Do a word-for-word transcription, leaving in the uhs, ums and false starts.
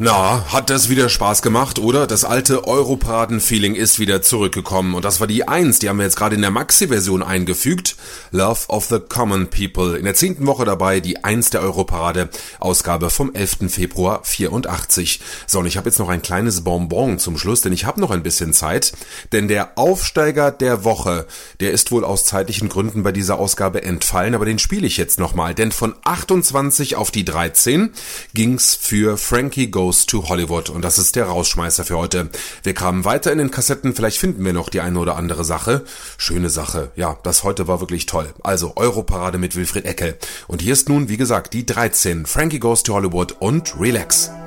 Na, hat das wieder Spaß gemacht, oder? Das alte Europaraden-Feeling ist wieder zurückgekommen. Und das war die eins, die haben wir jetzt gerade in der Maxi-Version eingefügt. Love of the Common People. In der zehnten Woche dabei die eins der Europarade, Ausgabe vom elften Februar vierundachtzig. So, und ich habe jetzt noch ein kleines Bonbon zum Schluss, denn ich habe noch ein bisschen Zeit. Denn der Aufsteiger der Woche, der ist wohl aus zeitlichen Gründen bei dieser Ausgabe entfallen, aber den spiele ich jetzt nochmal. Denn von achtundzwanzig auf die dreizehn ging's für Frankie Goes to Hollywood, und das ist der Rausschmeißer für heute. Wir kramen weiter in den Kassetten, vielleicht finden wir noch die eine oder andere Sache. Schöne Sache, ja, das heute war wirklich toll. Also Europarade mit Wilfried Eckel. Und hier ist nun, wie gesagt, die dreizehn, Frankie Goes to Hollywood und Relax.